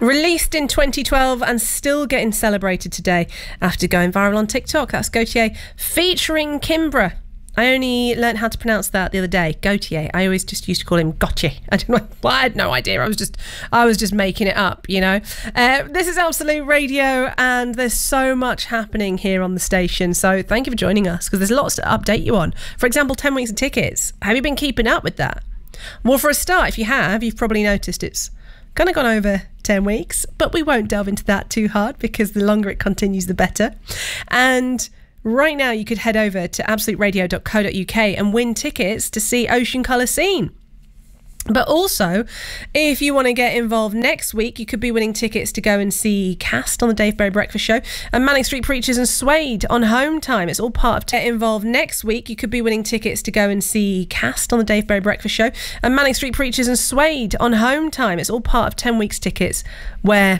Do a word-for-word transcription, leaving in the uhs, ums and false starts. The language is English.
Released in twenty twelve and still getting celebrated today after going viral on TikTok. That's Gautier featuring Kimbra. I only learned how to pronounce that the other day. Gautier. I always just used to call him Gautier. I don't know. Well, I had no idea. I was just, I was just making it up, you know. Uh, this is Absolute Radio, and there's so much happening here on the station. So thank you for joining us, because there's lots to update you on. For example, ten weeks of tickets. Have you been keeping up with that? Well, for a start, if you have, you've probably noticed it's kind of gone over ten weeks, but we won't delve into that too hard, because the longer it continues, the better. And right now, you could head over to absolute radio dot co dot uk and win tickets to see Ocean Colour Scene. But also, if you want to get involved next week, you could be winning tickets to go and see Cast on the Dave Berry Breakfast Show and Manning Street Preachers and Suede on Home Time. It's all part of Get Involved next week. You could be winning tickets to go and see Cast on the Dave Berry Breakfast Show and Manning Street Preachers and Suede on Home Time. It's all part of ten weeks tickets, where